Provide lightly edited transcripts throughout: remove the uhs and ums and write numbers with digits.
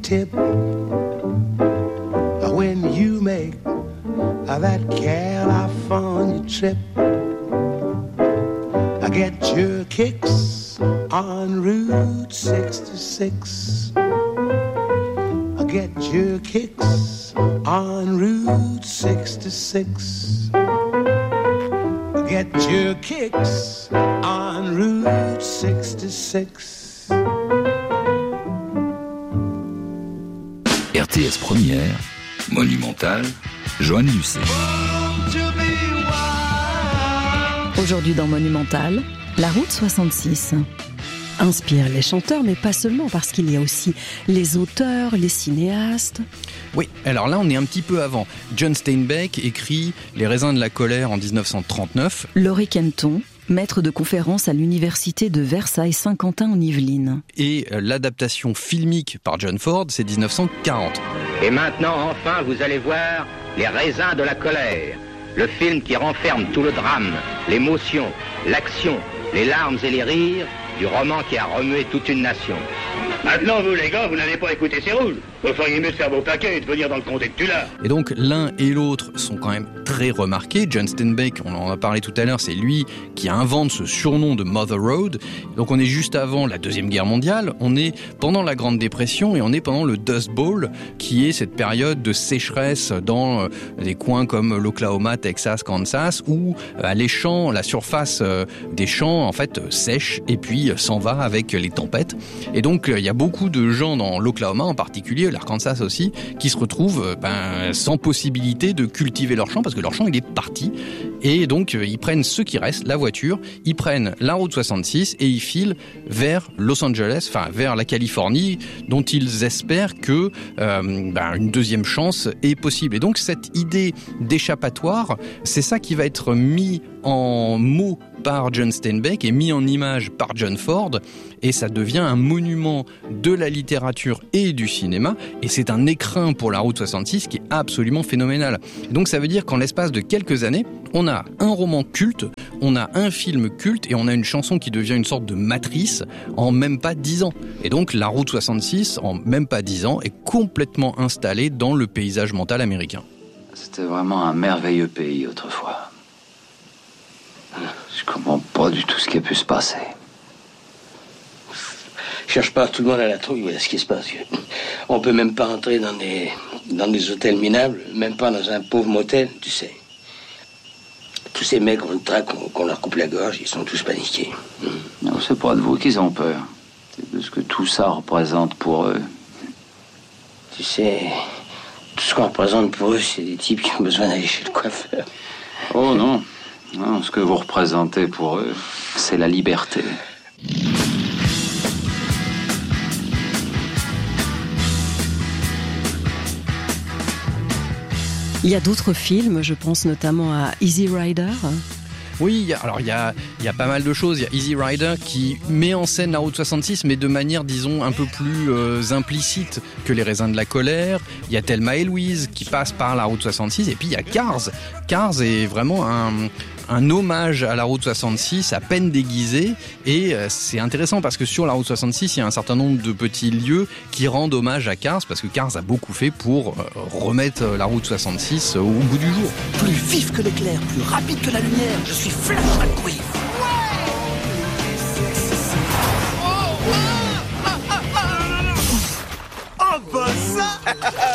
tip when you make that California trip. I get your kicks on Route 66. I get your kicks on Route 66. I get your kicks on Route 66. RTS Première, Monumental, Joanne Lucet. Aujourd'hui dans Monumental, la route 66 inspire les chanteurs, mais pas seulement, parce qu'il y a aussi les auteurs, les cinéastes. Oui, alors là on est un petit peu avant. John Steinbeck écrit Les raisins de la colère en 1939. Laurie Kenton, maître de conférence à l'université de Versailles-Saint-Quentin en Yvelines. Et l'adaptation filmique par John Ford, c'est 1940. Et maintenant, enfin, vous allez voir Les raisins de la colère. Le film qui renferme tout le drame, l'émotion, l'action, les larmes et les rires du roman qui a remué toute une nation. Maintenant, vous les gars, vous n'avez pas écouté ces rouges. Vous feriez mieux de faire vos paquets et de venir dans le comté de Tula. Et donc l'un et l'autre sont quand même très remarqués. John Steinbeck, on en a parlé tout à l'heure, c'est lui qui invente ce surnom de Mother Road. Donc on est juste avant la Deuxième Guerre mondiale, on est pendant la Grande Dépression et on est pendant le Dust Bowl, qui est cette période de sécheresse dans des coins comme l'Oklahoma, Texas, Kansas, où les champs, la surface des champs en fait sèche et puis s'en va avec les tempêtes. Et donc il y a beaucoup de gens dans l'Oklahoma en particulier, l'Arkansas aussi, qui se retrouvent sans possibilité de cultiver leur champ parce que leur champ il est parti. Et donc ils prennent ce qui reste, la voiture, ils prennent la route 66 et ils filent vers Los Angeles, enfin vers la Californie, dont ils espèrent que une deuxième chance est possible. Et donc cette idée d'échappatoire, c'est ça qui va être mis en mots par John Steinbeck et mis en image par John Ford, et ça devient un monument de la littérature et du cinéma, et c'est un écrin pour la route 66 qui est absolument phénoménal. Donc ça veut dire qu'en l'espace de quelques années, on a un roman culte, on a un film culte, et on a une chanson qui devient une sorte de matrice en même pas 10 ans. Et donc la route 66, en même pas 10 ans, est complètement installée dans le paysage mental américain. C'était vraiment un merveilleux pays autrefois. Je comprends pas du tout ce qui a pu se passer. Cherche pas tout le monde à la trouille, voilà ce qui se passe. On peut même pas entrer dans des hôtels minables, même pas dans un pauvre motel, tu sais. Tous ces mecs, on le traque, qu'on leur coupe la gorge, ils sont tous paniqués. Non, c'est pas de vous qu'ils ont peur. C'est de ce que tout ça représente pour eux. Tu sais, tout ce qu'on représente pour eux, c'est des types qui ont besoin d'aller chez le coiffeur. Oh non. Non, ce que vous représentez pour eux, c'est la liberté. Il y a d'autres films, je pense notamment à Easy Rider. Oui, il y a pas mal de choses. Il y a Easy Rider qui met en scène la route 66, mais de manière, disons, un peu plus implicite que Les raisins de la colère. Il y a Thelma et Louise qui passe par la route 66, et puis il y a Cars. Cars est vraiment un hommage à la route 66 à peine déguisé, et c'est intéressant parce que sur la route 66 il y a un certain nombre de petits lieux qui rendent hommage à Cars, parce que Cars a beaucoup fait pour remettre la route 66 au goût du jour. Plus vif que l'éclair, plus rapide que la lumière, je suis Flash McQueen. Oh bah ça.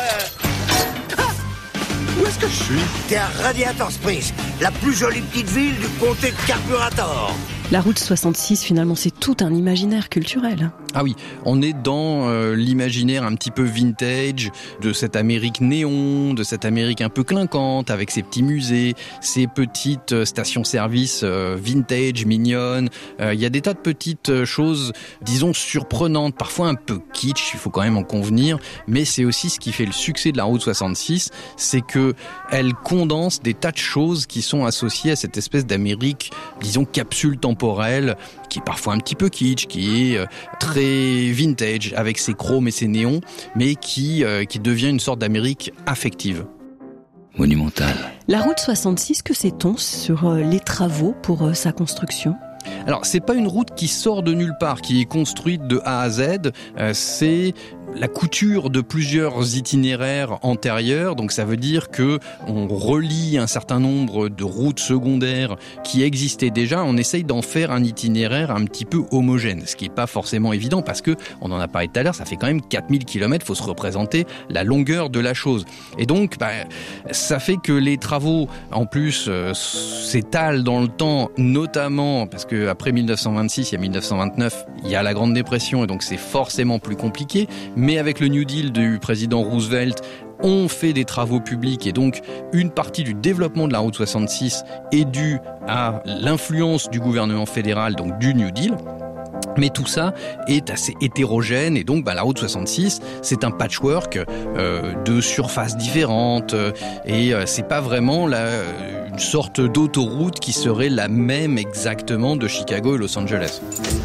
Où est-ce que je suis? T'es à Radiator Springs, la plus jolie petite ville du comté de Carburetor. La route 66, finalement, c'est tout un imaginaire culturel. Ah oui, on est dans l'imaginaire un petit peu vintage de cette Amérique néon, de cette Amérique un peu clinquante, avec ses petits musées, ses petites stations-service vintage, mignonnes. Il y a des tas de petites choses, disons, surprenantes, parfois un peu kitsch, il faut quand même en convenir, mais c'est aussi ce qui fait le succès de la route 66, c'est que elle condense des tas de choses qui sont associées à cette espèce d'Amérique, disons, capsule temporelle, qui est parfois un petit peu kitsch, qui est très vintage, avec ses chromes et ses néons, mais qui devient une sorte d'Amérique affective. Monumental. La route 66, que sait-on sur les travaux pour sa construction ? Alors, c'est pas une route qui sort de nulle part, qui est construite de A à Z, c'est la couture de plusieurs itinéraires antérieurs. Donc ça veut dire que on relie un certain nombre de routes secondaires qui existaient déjà. On essaye d'en faire un itinéraire un petit peu homogène, ce qui n'est pas forcément évident parce que, on en a parlé tout à l'heure, ça fait quand même 4000 km, il faut se représenter la longueur de la chose. Et donc, ça fait que les travaux, en plus, s'étalent dans le temps, notamment parce que après 1926, il y a 1929, il y a la Grande Dépression et donc c'est forcément plus compliqué. Mais avec le New Deal du président Roosevelt, on fait des travaux publics et donc une partie du développement de la route 66 est due à l'influence du gouvernement fédéral, donc du New Deal. Mais tout ça est assez hétérogène et donc la route 66, c'est un patchwork de surfaces différentes et c'est pas vraiment une sorte d'autoroute qui serait la même exactement de Chicago et Los Angeles.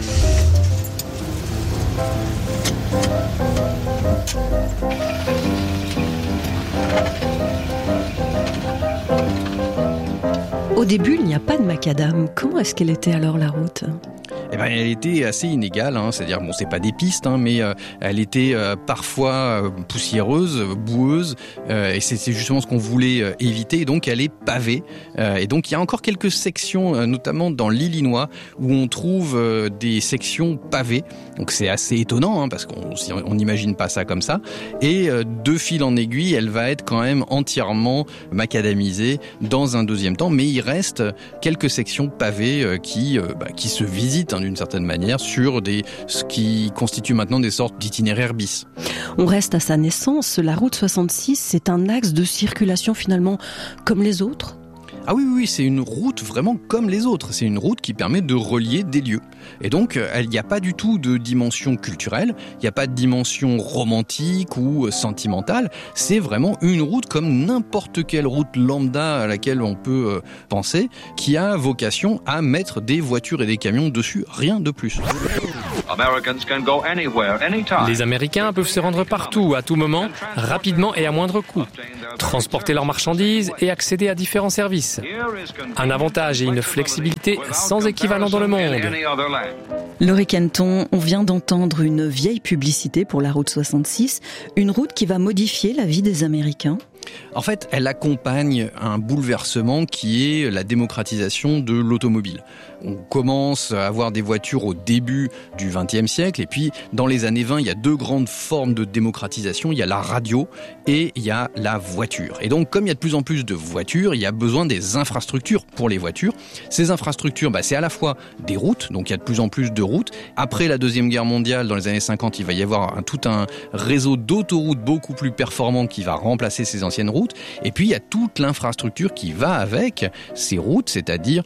Au début, il n'y a pas de macadam. Comment est-ce qu'elle était alors la route ? Elle était assez inégale, c'est-à-dire, c'est pas des pistes, mais elle était parfois poussiéreuse, boueuse, et c'est justement ce qu'on voulait éviter, et donc elle est pavée. Et donc il y a encore quelques sections, notamment dans l'Illinois, où on trouve des sections pavées. Donc c'est assez étonnant, parce qu'on n'imagine pas ça comme ça. Et de fil en aiguille, elle va être quand même entièrement macadamisée dans un deuxième temps, mais il reste quelques sections pavées qui se visitent d'une certaine manière sur ce qui constitue maintenant des sortes d'itinéraires bis. On reste à sa naissance. La route 66, c'est un axe de circulation finalement comme les autres ? Ah oui, c'est une route vraiment comme les autres. C'est une route qui permet de relier des lieux. Et donc, il n'y a pas du tout de dimension culturelle, il n'y a pas de dimension romantique ou sentimentale. C'est vraiment une route comme n'importe quelle route lambda à laquelle on peut penser, qui a vocation à mettre des voitures et des camions dessus, rien de plus. Les Américains peuvent se rendre partout, à tout moment, rapidement et à moindre coût. Transporter leurs marchandises et accéder à différents services. Un avantage et une flexibilité sans équivalent dans le monde. Laurie Kenton, on vient d'entendre une vieille publicité pour la route 66, une route qui va modifier la vie des Américains. En fait, elle accompagne un bouleversement qui est la démocratisation de l'automobile. On commence à avoir des voitures au début du XXe siècle et puis dans les années 20, il y a deux grandes formes de démocratisation. Il y a la radio et il y a la voiture. Et donc, comme il y a de plus en plus de voitures, il y a besoin des infrastructures pour les voitures. Ces infrastructures, c'est à la fois des routes, donc il y a de plus en plus de routes. Après la Deuxième Guerre mondiale, dans les années 50, il va y avoir tout un réseau d'autoroutes beaucoup plus performant qui va remplacer ces anciennes routes. Et puis, il y a toute l'infrastructure qui va avec ces routes, c'est-à-dire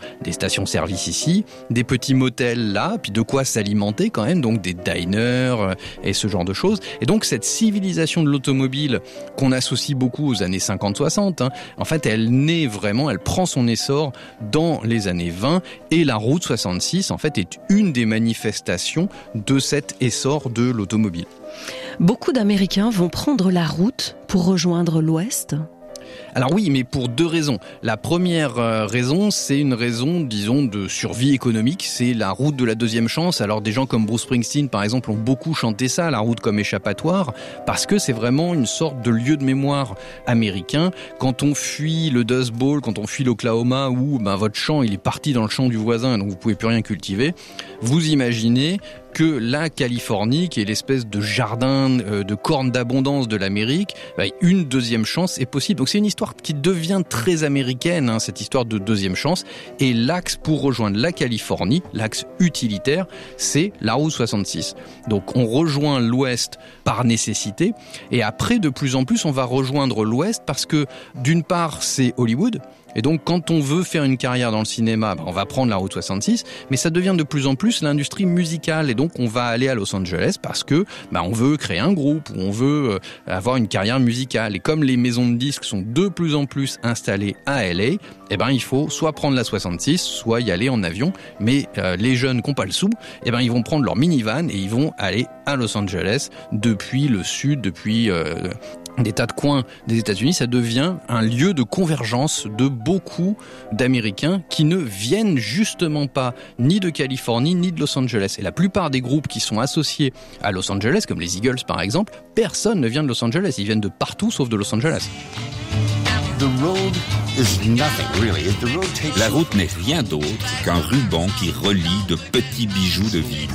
des stations-service ici, des petits motels là, puis de quoi s'alimenter quand même, donc des diners et ce genre de choses. Et donc, cette civilisation de l'automobile qu'on associe beaucoup aux années 50-60, en fait, elle naît vraiment, elle prend son essor dans les années 20 et la route 66, en fait, est une des manifestations de cet essor de l'automobile. Beaucoup d'Américains vont prendre la route pour rejoindre l'Ouest. Alors oui, mais pour deux raisons. La première raison, c'est une raison, disons, de survie économique. C'est la route de la deuxième chance. Alors des gens comme Bruce Springsteen, par exemple, ont beaucoup chanté ça, la route comme échappatoire, parce que c'est vraiment une sorte de lieu de mémoire américain. Quand on fuit le Dust Bowl, quand on fuit l'Oklahoma, où votre champ, il est parti dans le champ du voisin, donc vous pouvez plus rien cultiver, vous imaginez que la Californie, qui est l'espèce de jardin, de corne d'abondance de l'Amérique, une deuxième chance est possible. Donc c'est une histoire qui devient très américaine, cette histoire de deuxième chance. Et l'axe pour rejoindre la Californie, l'axe utilitaire, c'est la route 66. Donc on rejoint l'Ouest par nécessité. Et après, de plus en plus, on va rejoindre l'Ouest parce que, d'une part, c'est Hollywood. Et donc, quand on veut faire une carrière dans le cinéma, on va prendre la route 66, mais ça devient de plus en plus l'industrie musicale. Et donc, on va aller à Los Angeles parce que on veut créer un groupe ou on veut avoir une carrière musicale. Et comme les maisons de disques sont de plus en plus installées à LA, il faut soit prendre la 66, soit y aller en avion. Mais les jeunes qui n'ont pas le sou, ils vont prendre leur minivan et ils vont aller à Los Angeles depuis le sud, depuis des tas de coins des États-Unis, ça devient un lieu de convergence de beaucoup d'Américains qui ne viennent justement pas ni de Californie ni de Los Angeles. Et la plupart des groupes qui sont associés à Los Angeles, comme les Eagles par exemple, personne ne vient de Los Angeles. Ils viennent de partout sauf de Los Angeles. La route n'est rien d'autre qu'un ruban qui relie de petits bijoux de ville.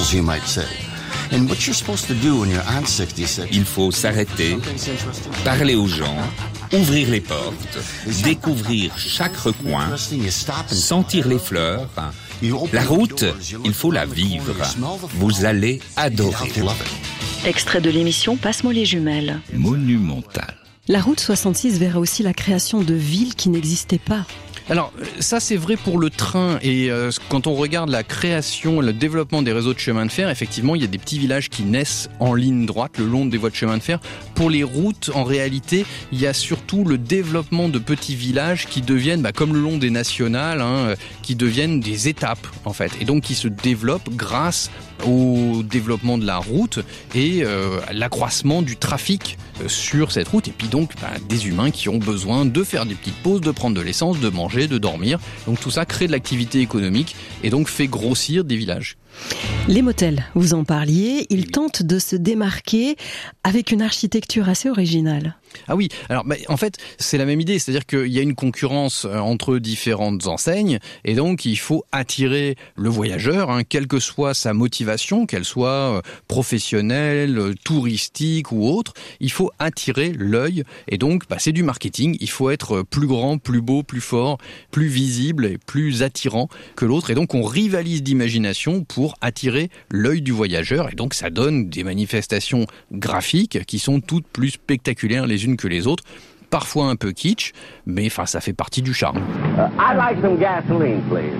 Il faut s'arrêter, parler aux gens, ouvrir les portes, découvrir chaque recoin, sentir les fleurs. La route, il faut la vivre. Vous allez adorer. Extrait de l'émission Passe-moi les jumelles. Monumental. La route 66 verra aussi la création de villes qui n'existaient pas. Alors ça c'est vrai pour le train et quand on regarde la création, le développement des réseaux de chemin de fer, effectivement il y a des petits villages qui naissent en ligne droite le long des voies de chemin de fer. Pour les routes, en réalité, il y a surtout le développement de petits villages qui deviennent, comme le long des nationales, qui deviennent des étapes en fait, et donc qui se développent grâce au développement de la route et l'accroissement du trafic sur cette route, et puis donc des humains qui ont besoin de faire des petites pauses, de prendre de l'essence, de manger, de dormir. Donc tout ça crée de l'activité économique et donc fait grossir des villages. Les motels, vous en parliez, ils tentent de se démarquer avec une architecture assez originale. Ah oui, alors en fait c'est la même idée, c'est-à-dire qu'il y a une concurrence entre différentes enseignes et donc il faut attirer le voyageur, quelle que soit sa motivation, qu'elle soit professionnelle, touristique ou autre, il faut attirer l'œil et donc c'est du marketing, il faut être plus grand, plus beau, plus fort, plus visible et plus attirant que l'autre et donc on rivalise d'imagination pour attirer l'œil du voyageur et donc ça donne des manifestations graphiques qui sont toutes plus spectaculaires les unes que les autres, parfois un peu kitsch, mais ça fait partie du charme. I'd like some gasoline, please.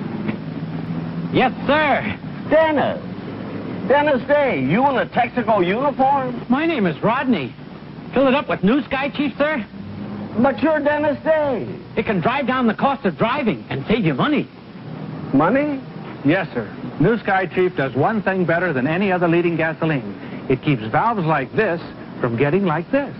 Yes, sir. Dennis. Dennis Day, you in a Texaco uniform? My name is Rodney. Fill it up with New Sky, Chief, sir? But you're Dennis Day. It can drive down the cost of driving and save you money. Money? Yes, sir. New Sky, Chief, does one thing better than any other leading gasoline. It keeps valves like this from getting like this.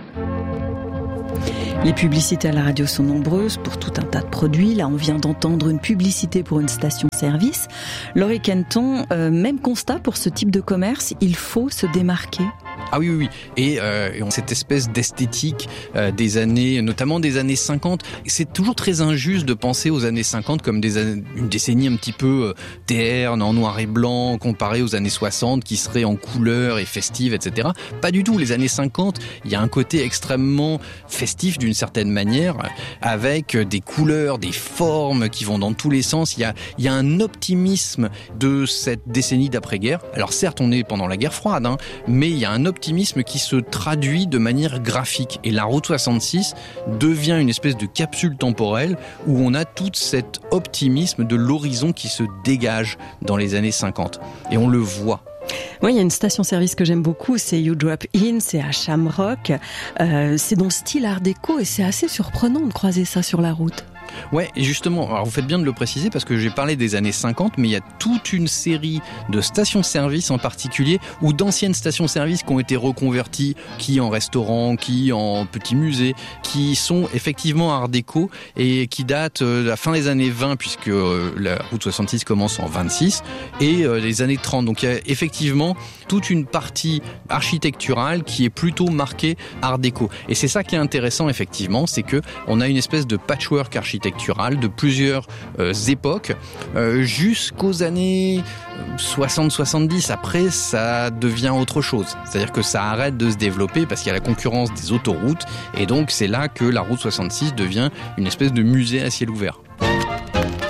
Les publicités à la radio sont nombreuses pour tout un tas de produits. Là, on vient d'entendre une publicité pour une station-service. Laurie Kenton, même constat pour ce type de commerce, il faut se démarquer. Ah oui. Et cette espèce d'esthétique des années, notamment des années 50, c'est toujours très injuste de penser aux années 50 comme une décennie un petit peu terne, en noir et blanc, comparée aux années 60 qui seraient en couleur et festive, etc. Pas du tout. Les années 50, il y a un côté extrêmement festif d'une certaine manière, avec des couleurs, des formes qui vont dans tous les sens. Il y a un optimisme de cette décennie d'après-guerre. Alors certes, on est pendant la guerre froide, mais il y a un optimisme qui se traduit de manière graphique. Et la route 66 devient une espèce de capsule temporelle où on a tout cet optimisme de l'horizon qui se dégage dans les années 50. Et on le voit. Oui, il y a une station-service que j'aime beaucoup, c'est You Drop In, c'est à Shamrock. C'est dans le style art déco et c'est assez surprenant de croiser ça sur la route. Ouais, et justement, alors vous faites bien de le préciser parce que j'ai parlé des années 50, mais il y a toute une série de stations-service en particulier ou d'anciennes stations-service qui ont été reconverties, qui en restaurant, qui en petits musées, qui sont effectivement art déco et qui datent de la fin des années 20 puisque la route 66 commence en 26 et les années 30. Donc il y a effectivement toute une partie architecturale qui est plutôt marquée art déco. Et c'est ça qui est intéressant effectivement, c'est que on a une espèce de patchwork architectural de plusieurs époques jusqu'aux années 60-70. Après, ça devient autre chose. C'est-à-dire que ça arrête de se développer parce qu'il y a la concurrence des autoroutes et donc c'est là que la route 66 devient une espèce de musée à ciel ouvert.